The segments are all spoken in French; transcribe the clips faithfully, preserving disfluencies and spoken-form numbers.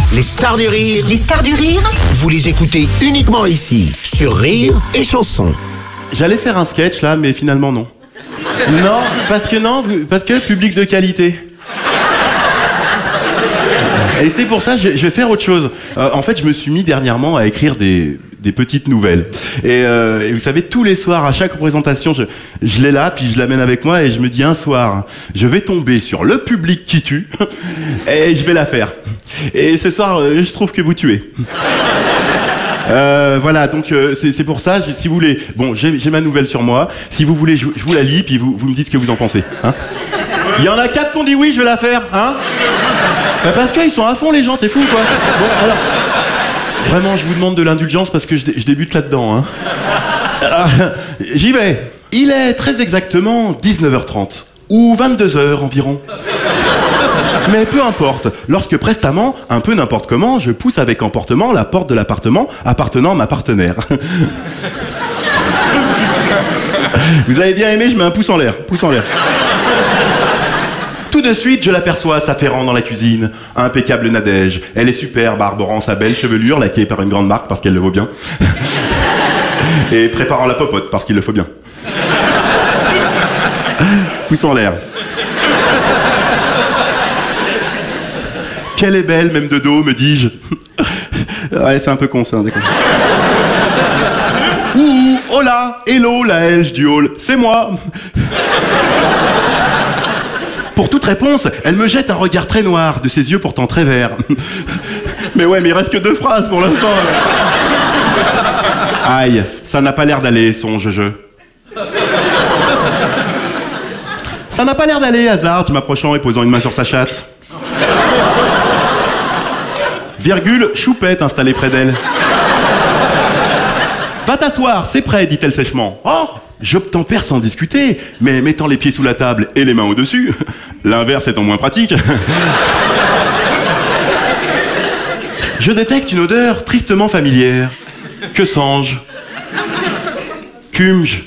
Les stars du rire. Les stars du rire. Vous les écoutez uniquement ici, sur Rire et Chanson. J'allais faire un sketch là, mais finalement non. Non, parce que non, parce que public de qualité. Et c'est pour ça que je vais faire autre chose. Euh, en fait, je me suis mis dernièrement à écrire des, des petites nouvelles. Et, euh, et vous savez, tous les soirs, à chaque représentation, je, je l'ai là, puis je l'amène avec moi, et je me dis un soir, je vais tomber sur le public qui tue, et je vais la faire. Et ce soir, je trouve que vous tuez. Euh, voilà, donc euh, c'est pour ça, si vous voulez, bon, j'ai ma nouvelle sur moi, si vous voulez, je, je vous la lis, puis vous, vous me dites ce que vous en pensez. Hein. Il y en a quatre qui ont dit oui, je vais la faire, hein. Bah parce qu'ils sont à fond les gens, t'es fou quoi. Bon, alors, vraiment, je vous demande de l'indulgence parce que je, je débute là-dedans. Hein. J'y vais. Il est très exactement dix-neuf heures trente, ou vingt-deux heures environ. Mais peu importe, lorsque prestamment, un peu n'importe comment, je pousse avec emportement la porte de l'appartement appartenant à ma partenaire. Vous avez bien aimé, je mets un pouce en l'air, pouce en l'air. Tout de suite, je l'aperçois s'affairant dans la cuisine. Impeccable Nadège. Elle est superbe, arborant sa belle chevelure, laquée par une grande marque parce qu'elle le vaut bien. Et préparant la popote parce qu'il le faut bien. Pouce en l'air. Qu'elle est belle, même de dos, me dis-je. Ouais, c'est un peu con, ça, d'accord. Ouh, oh là, hello, la Helge du hall, c'est moi. Pour toute réponse, elle me jette un regard très noir, de ses yeux pourtant très verts. Mais ouais, mais il reste que deux phrases pour l'instant. Aïe, ça n'a pas l'air d'aller, songe-je. Ça n'a pas l'air d'aller, hasarde, m'approchant et posant une main sur sa chatte. Virgule, choupette installée près d'elle. Va t'asseoir, c'est prêt, dit-elle sèchement. Oh, j'obtempère sans discuter, mais mettant les pieds sous la table et les mains au-dessus, l'inverse étant moins pratique. Je détecte une odeur tristement familière. Que sens-je? Cumge.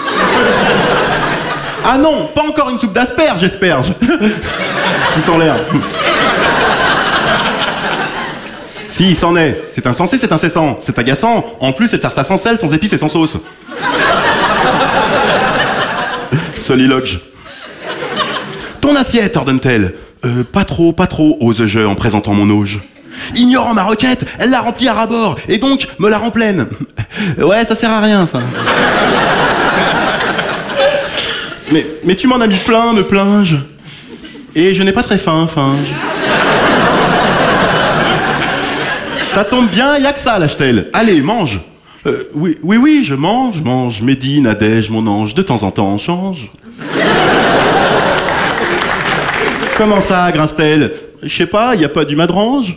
Ah non, pas encore une soupe d'asperges, j'espère. Qui sent l'air. Si, il s'en est. C'est insensé, c'est incessant. C'est agaçant. En plus, c'est ça sans sel, sans épices et sans sauce. Soliloque. Ton assiette, ordonne-t-elle. Euh, pas trop, pas trop, ose-je en présentant mon auge. Ignorant ma requête, elle l'a remplie à ras-bord, et donc me la remplaine. Ouais, ça sert à rien, ça. Mais, mais tu m'en as mis plein, me plains-je. Et je n'ai pas très faim, faim. Ça tombe bien, y a que ça, lâche-t-elle. Allez, mange. Euh, oui, oui, oui, je mange, je mange. Mehdi, Nadège, mon ange, de temps en temps, on change. Comment ça, grince-t-elle? Je sais pas, y a pas du madrange?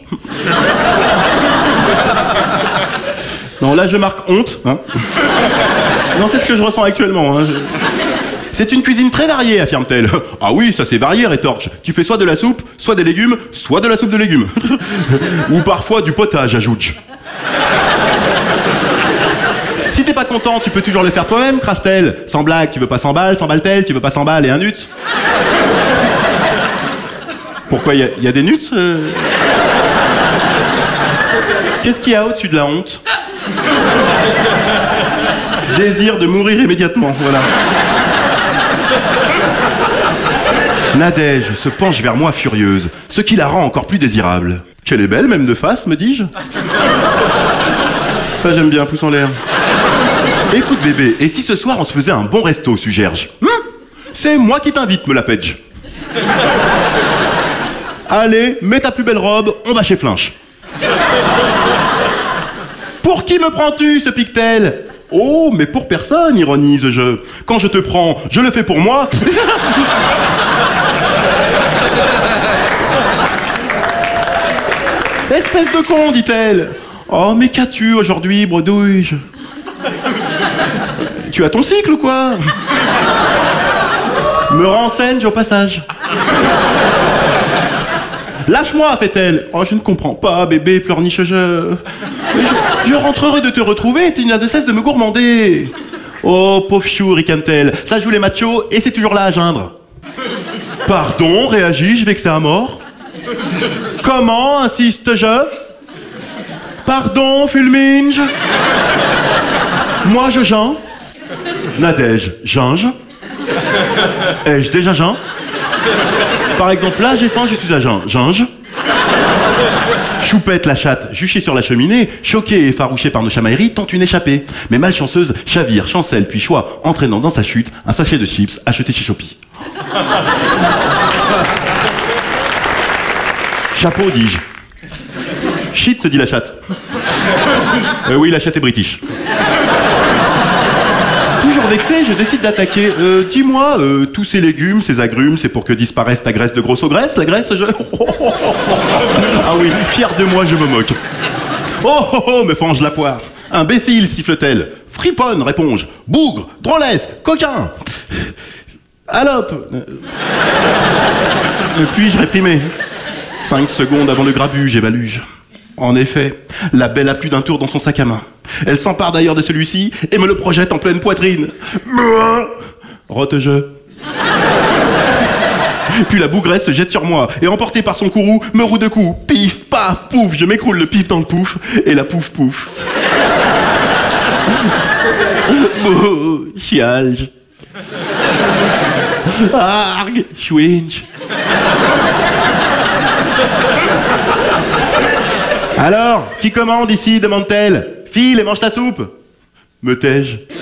Non, là, je marque honte. Hein. Non, c'est ce que je ressens actuellement. Hein. Je... C'est une cuisine très variée, affirme-t-elle. Ah oui, ça c'est varié, rétorque. Tu fais soit de la soupe, soit des légumes, soit de la soupe de légumes. Ou parfois du potage, ajoute-je. Si t'es pas content, tu peux toujours le faire toi-même, crache-t-elle. Sans blague, tu veux pas s'emballe, s'emballe-t-elle, tu veux pas s'emballe et un nut. Pourquoi, y a, y a des nuts euh... Qu'est-ce qu'il y a au-dessus de la honte? Désir de mourir immédiatement, voilà. Nadège se penche vers moi furieuse, ce qui la rend encore plus désirable. Qu'elle est belle, même de face, me dis-je. Ça j'aime bien, pouce en l'air. Écoute bébé, et si ce soir on se faisait un bon resto, suggère-je? Hum, c'est moi qui t'invite, me la pète-je. Allez, mets ta plus belle robe, on va chez Flinch. Pour qui me prends-tu, se pique-t-elle? Oh, mais pour personne, ironise-je. Quand je te prends, je le fais pour moi. Espèce de con, dit-elle. Oh, mais qu'as-tu aujourd'hui, bredouille? Tu as ton cycle ou quoi? Me renseigne au passage. Lâche-moi, fait-elle. Oh, je ne comprends pas, bébé, pleurniche, je... je... Je rentre heureux de te retrouver, tu n'as de cesse de me gourmander. Oh, pauvre chou, ricane-t-elle. Ça joue les machos et c'est toujours là à geindre. Pardon, réagis-je, vexé à mort. Comment, insiste-je? Pardon, Fulminge? Moi, je Jean? Nadège, Jange? Ai-je déjà Jean? Par exemple, là, j'ai faim, je suis à Jean. Jange? Choupette la chatte, juchée sur la cheminée, choquée et effarouchée par nos chamailleries, tente une échappée. Mais malchanceuse, chavire, chancelle, puis choix, entraînant dans sa chute un sachet de chips acheté chez Shopee. Chapeau, dis-je. Shit, se dit la chatte. Euh, oui, la chatte est british. Toujours vexé, je décide d'attaquer. Euh, dis-moi, euh, tous ces légumes, ces agrumes, c'est pour que disparaisse ta graisse de grosse aux graisse, la graisse, je... Ah oui, fier de moi, je me moque. Oh, oh, oh, me fange la poire. Imbécile, siffle-t-elle. Friponne, réponds-je. Bougre, drôlesse, coquin. Alope. Ne puis-je réprimer? Cinq secondes avant le grabuge, j'évaluge. En effet, la belle a plus d'un tour dans son sac à main. Elle s'empare d'ailleurs de celui-ci et me le projette en pleine poitrine. Rote-je. Puis la bougresse se jette sur moi et, emportée par son courroux, me roue de coups. Pif, paf, pouf, je m'écroule le pif dans le pouf et la pouf, pouf. Oh, chialge. Arg, chouinch. Alors, qui commande ici, demande-t-elle. File et mange ta soupe. Me tais-je.